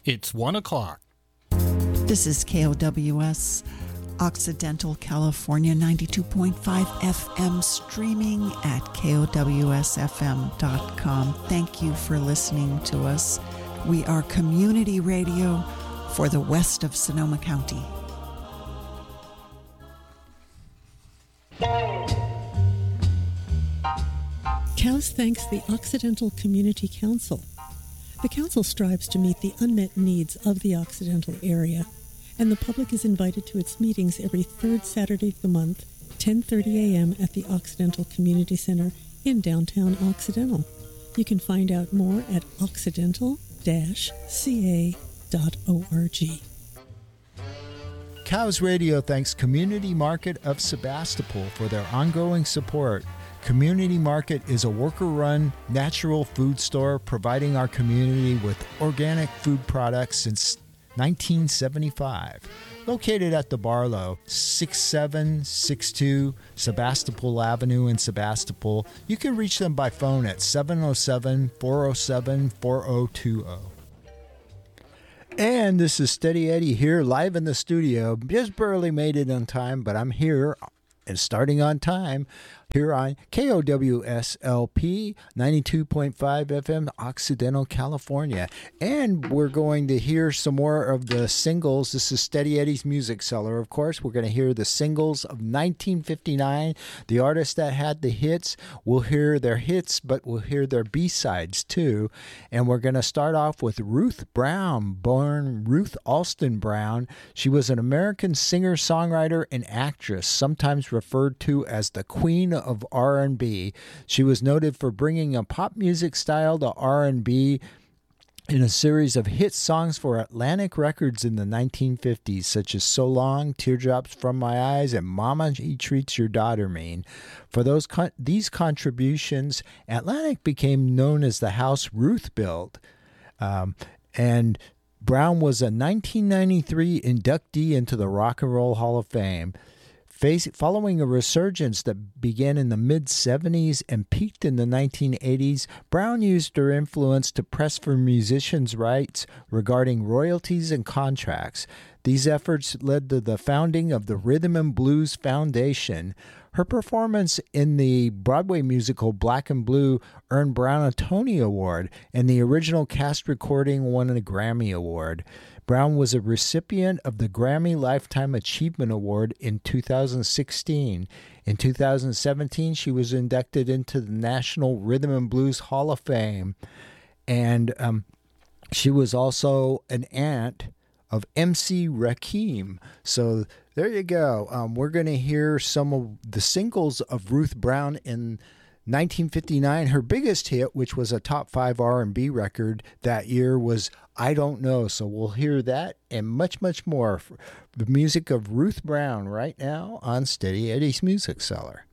It's 1 o'clock. This is KOWS, Occidental California, 92.5 FM, streaming at KOWSFM.com. Thank you for listening to us. We are community radio for the west of Sonoma County. COWS thanks the Occidental Community Council. The council strives to meet the unmet needs of the Occidental area, and the public is invited to its meetings every third Saturday of the month, 10:30 a.m. at the Occidental Community Center in downtown Occidental. You can find out more at occidental-ca.org. COWS Radio thanks Community Market of Sebastopol for their ongoing support. Community Market is a worker-run natural food store providing our community with organic food products since 1975. Located at the Barlow, 6762 Sebastopol Avenue in Sebastopol, you can reach them by phone at 707-407-4020. And this is Steady Eddie here, live in the studio. Just barely made it on time, but I'm here and starting on time here on KOWSLP 92.5 FM, Occidental, California. And we're going to hear some more of the singles. This is Steady Eddie's Music Cellar, of course. We're going to hear the singles of 1959. The artists that had the hits, we'll hear their hits, but we'll hear their B-sides too. And we're going to start off with Ruth Brown, born Ruth Alston Brown. She was an American singer, songwriter, and actress, sometimes referred to as the Queen of R&B. She was noted for bringing a pop music style to R&B in a series of hit songs for Atlantic Records in the 1950s, such as So Long, Teardrops from My Eyes, and Mama, He Treats Your Daughter Mean. For these contributions, Atlantic became known as the house Ruth built. And Brown was a 1993 inductee into the Rock and Roll Hall of Fame. Following a resurgence that began in the mid-'70s and peaked in the 1980s, Brown used her influence to press for musicians' rights regarding royalties and contracts. These efforts led to the founding of the Rhythm and Blues Foundation. Her performance in the Broadway musical Black and Blue earned Brown a Tony Award, and the original cast recording won a Grammy Award. Brown was a recipient of the Grammy Lifetime Achievement Award in 2016. In 2017, she was inducted into the National Rhythm and Blues Hall of Fame. And she was also an aunt of MC Rakim. So there you go. We're going to hear some of the singles of Ruth Brown in 1959. Her biggest hit, which was a top 5 R&B record that year, was I Don't Know. So we'll hear that and much, much more. The music of Ruth Brown right now on Steady Eddie's Music Cellar.